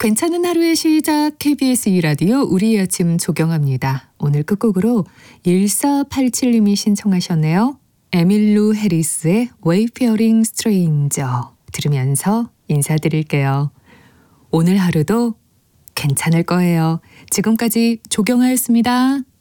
괜찮은 하루의 시작 KBS 2라디오 우리의 아침 조경합니다. 오늘 끝곡으로 1487님이 신청하셨네요. 에밀루 해리스의 Wayfaring Stranger 들으면서 인사드릴게요. 오늘 하루도 괜찮을 거예요. 지금까지 조경아였습니다.